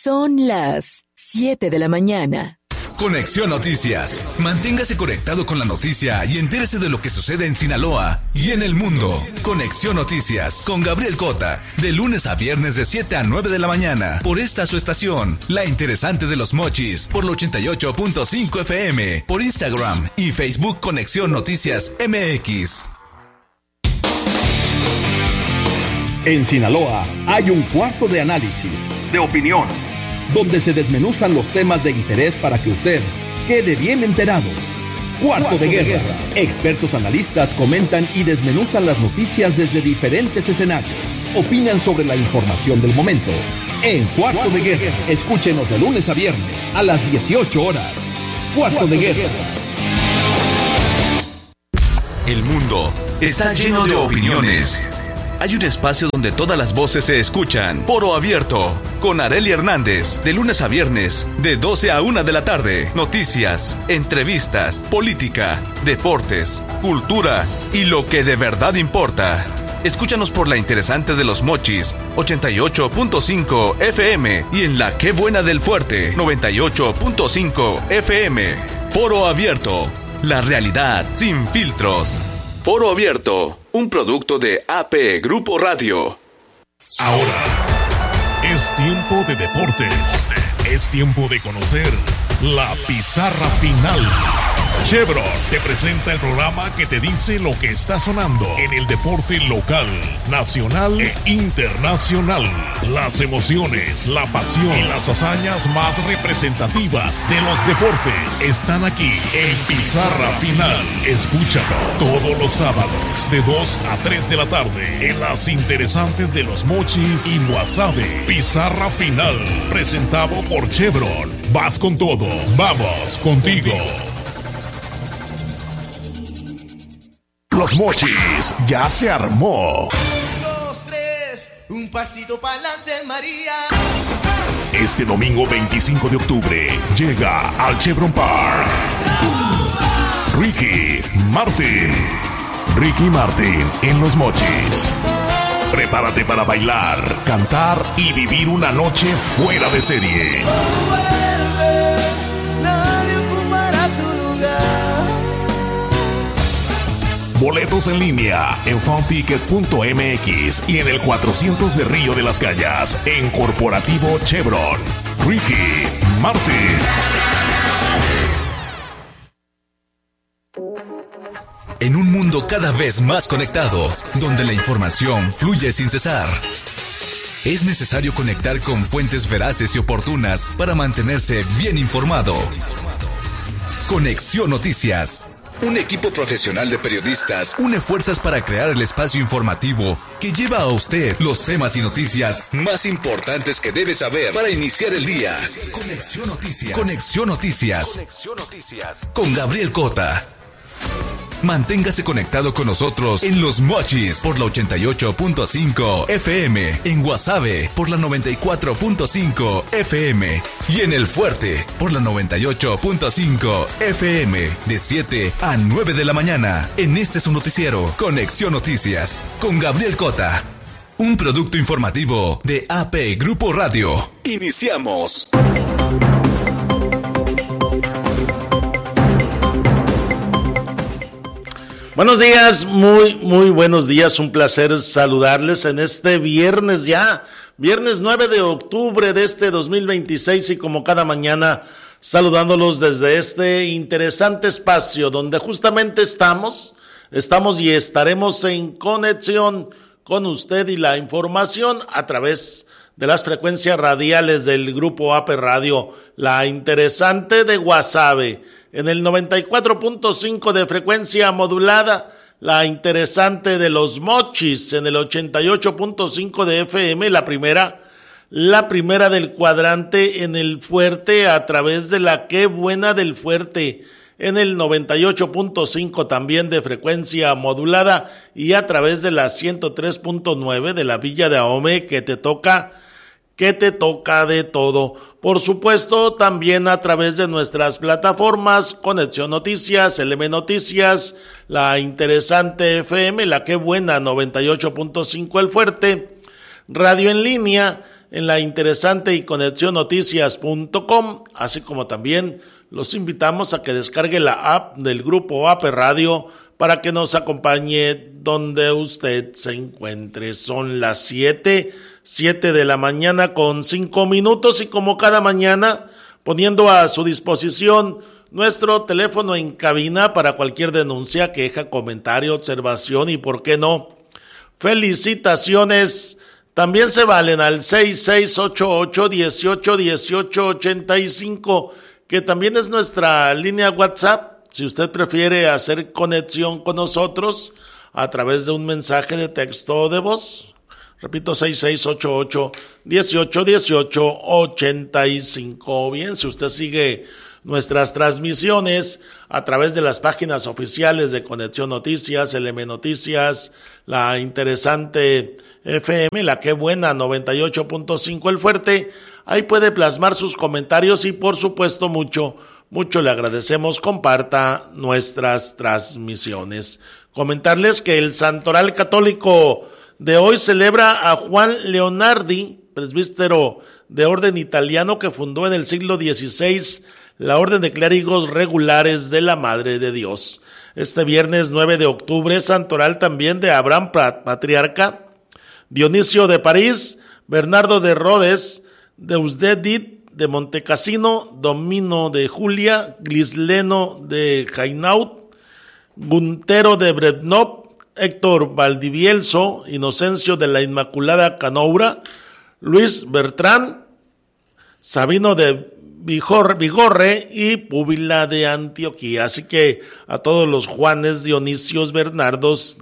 Son las 7 de la mañana. Conexión Noticias. Manténgase conectado con la noticia y entérese de lo que sucede en Sinaloa y en el mundo. Conexión Noticias con Gabriel Cota. De lunes a viernes de 7 a 9 de la mañana. Por esta su estación, La Interesante de los Mochis. Por la 88.5 FM. Por Instagram y Facebook Conexión Noticias MX. En Sinaloa hay un cuarto de análisis, de opinión, donde se desmenuzan los temas de interés para que usted quede bien enterado. Cuarto de Guerra. Expertos analistas comentan y desmenuzan las noticias desde diferentes escenarios. Opinan sobre la información del momento. En Cuarto de Guerra. Escúchenos de lunes a viernes a las 18 horas. Cuarto de Guerra. El mundo está lleno de opiniones. Hay un espacio donde todas las voces se escuchan. Foro Abierto, con Arely Hernández, de lunes a viernes, de 12 a 1 de la tarde. Noticias, entrevistas, política, deportes, cultura y lo que de verdad importa. Escúchanos por La Interesante de los Mochis, 88.5 FM y en La Qué Buena del Fuerte, 98.5 FM. Foro Abierto, la realidad sin filtros. Foro Abierto, un producto de AP Grupo Radio. Ahora es tiempo de deportes. Es tiempo de conocer la pizarra final. Chevron te presenta el programa que te dice lo que está sonando en el deporte local, nacional e internacional. Las emociones, la pasión y las hazañas más representativas de los deportes están aquí en Pizarra Final. Escúchalo todos los sábados de 2 a 3 de la tarde en Las Interesantes de los Mochis y Guasave. Pizarra Final, presentado por Chevron. Vas con todo, vamos contigo. Los Mochis ya se armó. 1, 2, 3, un pasito para adelante, María. Este domingo 25 de octubre llega al Chevron Park Ricky Martin en Los Mochis. Prepárate para bailar, cantar y vivir una noche fuera de serie. Boletos en línea en funticket.mx y en el 400 de Río de las Calles en Corporativo Chevron. Ricky Martin. En un mundo cada vez más conectado, donde la información fluye sin cesar, es necesario conectar con fuentes veraces y oportunas para mantenerse bien informado. Conexión Noticias. Un equipo profesional de periodistas une fuerzas para crear el espacio informativo que lleva a usted los temas y noticias más importantes que debe saber para iniciar el día. Conexión Noticias. Conexión Noticias. Conexión Noticias. Con Gabriel Cota. Manténgase conectado con nosotros en Los Mochis por la 88.5 FM, en Guasave por la 94.5 FM y en El Fuerte por la 98.5 FM de 7 a 9 de la mañana. En este su noticiero, Conexión Noticias, con Gabriel Cota. Un producto informativo de AP Grupo Radio. Iniciamos. Buenos días, muy buenos días, un placer saludarles en este viernes ya, viernes 9 de octubre de este 2026 y como cada mañana saludándolos desde este interesante espacio donde justamente estamos y estaremos en conexión con usted y la información a través de las frecuencias radiales del Grupo AP Radio, La Interesante de Guasave, en el 94.5 de frecuencia modulada, La Interesante de los Mochis, en el 88.5 de FM, la primera del cuadrante en el Fuerte a través de La Qué Buena del Fuerte, en el 98.5 también de frecuencia modulada y a través de la 103.9 de la Villa de Ahome, que te toca de todo. Por supuesto, también a través de nuestras plataformas, Conexión Noticias, LM Noticias, La Interesante FM, La Qué Buena 98.5 El Fuerte, Radio en Línea, en la interesante y conexionnoticias.com, así como también los invitamos a que descargue la app del Grupo AP Radio para que nos acompañe donde usted se encuentre. Son las 7 de la mañana con 5 minutos y como cada mañana poniendo a su disposición nuestro teléfono en cabina para cualquier denuncia, queja, comentario, observación y por qué no, felicitaciones. También se valen al 6688-181885, que también es nuestra línea WhatsApp. Si usted prefiere hacer conexión con nosotros a través de un mensaje de texto o de voz, repito, 6688-181885. Bien, si usted sigue nuestras transmisiones a través de las páginas oficiales de Conexión Noticias, LM Noticias, la interesante FM, la que buena 98.5 El Fuerte, ahí puede plasmar sus comentarios y por supuesto mucho le agradecemos, comparta nuestras transmisiones. Comentarles que el Santoral Católico de hoy celebra a Juan Leonardi, presbítero de orden italiano que fundó en el siglo XVI la Orden de Clérigos Regulares de la Madre de Dios. Este viernes 9 de octubre, Santoral también de Abraham Patriarca, Dionisio de París, Bernardo de Rhodes, Deusdedit de Montecassino, Domino de Julia, Glisleno de Hainaut, Guntero de Brezhnov, Héctor Valdivielso, Inocencio de la Inmaculada Canoura, Luis Bertrán, Sabino de Vigorre y Púbila de Antioquía. Así que a todos los Juanes, Dionisios, Bernardos,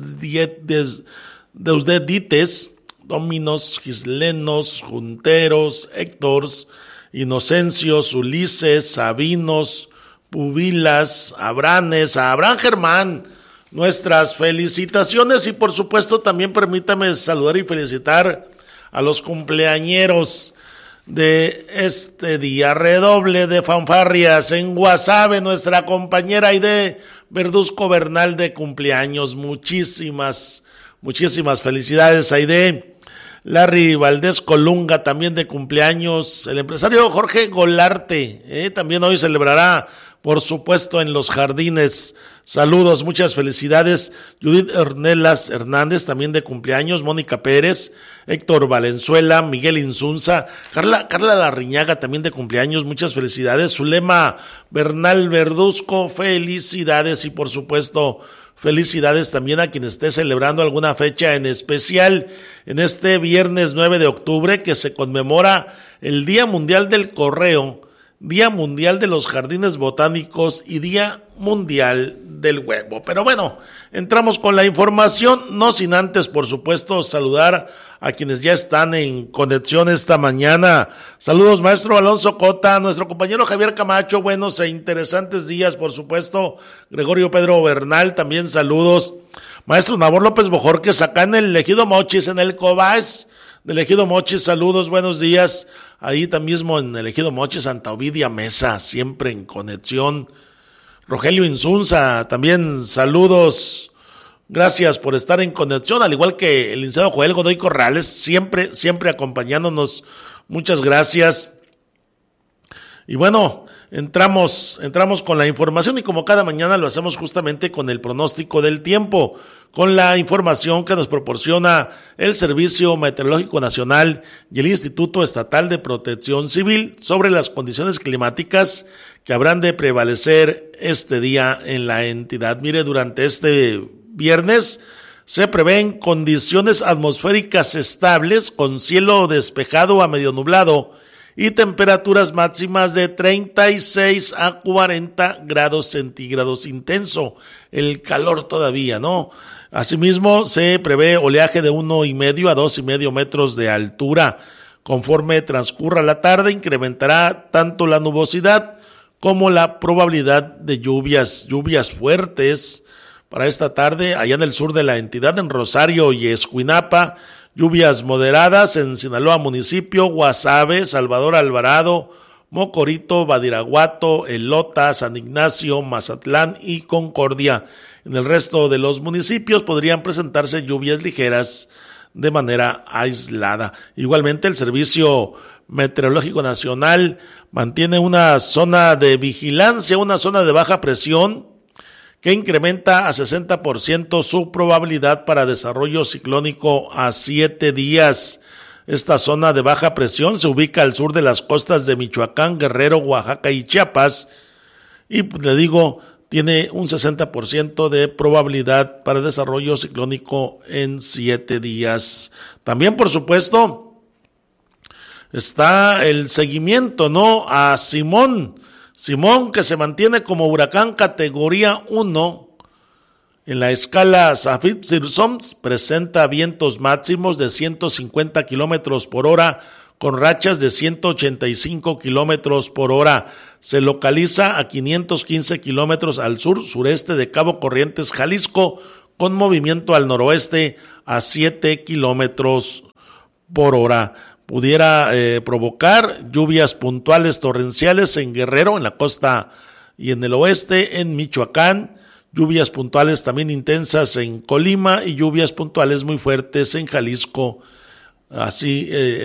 Deusdedites, Dominos, Gislenos, Junteros, Héctors, Inocencios, Ulises, Sabinos, Pubilas, Abranes, a Abraham Germán, nuestras felicitaciones y por supuesto también permítame saludar y felicitar a los cumpleañeros de este día. Redoble de fanfarrias en Guasave, nuestra compañera Aide Verduzco Bernal de cumpleaños. Muchísimas felicidades, Aide. Larry Valdés Colunga también de cumpleaños. El empresario Jorge Golarte también hoy celebrará, por supuesto, en Los Jardines. Saludos, muchas felicidades. Judith Ornelas Hernández también de cumpleaños. Mónica Pérez, Héctor Valenzuela, Miguel Insunza, Carla Larriñaga también de cumpleaños. Muchas felicidades. Zulema Bernal Verduzco, felicidades y por supuesto felicidades también a quien esté celebrando alguna fecha en especial en este viernes 9 de octubre que se conmemora el Día Mundial del Correo, Día Mundial de los Jardines Botánicos y Día Mundial del Huevo. Pero bueno, entramos con la información, no sin antes, por supuesto, saludar a quienes ya están en conexión esta mañana. Saludos, maestro Alonso Cota, nuestro compañero Javier Camacho, buenos e interesantes días, por supuesto, Gregorio Pedro Bernal, también saludos. Maestro Nabor López Bojorquez, acá en el Ejido Mochis, en el Cobás del Ejido Mochis, saludos, buenos días. Ahí también mismo en el Ejido Mochis, Santa Ovidia Mesa, siempre en conexión. Rogelio Insunza, también saludos, gracias por estar en conexión, al igual que el licenciado Joel Godoy Corrales, siempre acompañándonos, muchas gracias. Y bueno, entramos con la información y como cada mañana lo hacemos justamente con el pronóstico del tiempo, con la información que nos proporciona el Servicio Meteorológico Nacional y el Instituto Estatal de Protección Civil sobre las condiciones climáticas que habrán de prevalecer este día en la entidad. Mire, durante este viernes se prevén condiciones atmosféricas estables con cielo despejado a medio nublado y temperaturas máximas de 36 a 40 grados centígrados. Intenso el calor todavía, ¿no? Asimismo, se prevé oleaje de 1,5 a 2,5 metros de altura. Conforme transcurra la tarde, incrementará tanto la nubosidad como la probabilidad de lluvias fuertes para esta tarde allá en el sur de la entidad, en Rosario y Escuinapa, lluvias moderadas en Sinaloa municipio, Guasave, Salvador Alvarado, Mocorito, Badiraguato, Elota, San Ignacio, Mazatlán y Concordia. En el resto de los municipios podrían presentarse lluvias ligeras de manera aislada. Igualmente, el Servicio Meteorológico Nacional mantiene una zona de vigilancia, una zona de baja presión, que incrementa a 60% su probabilidad para desarrollo ciclónico a 7 días. Esta zona de baja presión se ubica al sur de las costas de Michoacán, Guerrero, Oaxaca y Chiapas. Y le digo, tiene un 60% de probabilidad para desarrollo ciclónico en 7 días. También, por supuesto, está el seguimiento, ¿no?, a Simón, que se mantiene como huracán categoría 1 en la escala Saffir-Simpson, presenta vientos máximos de 150 kilómetros por hora con rachas de 185 kilómetros por hora. Se localiza a 515 kilómetros al sur-sureste de Cabo Corrientes, Jalisco, con movimiento al noroeste a 7 kilómetros por hora. Pudiera provocar lluvias puntuales torrenciales en Guerrero, en la costa y en el oeste, en Michoacán, lluvias puntuales también intensas en Colima y lluvias puntuales muy fuertes en Jalisco. Así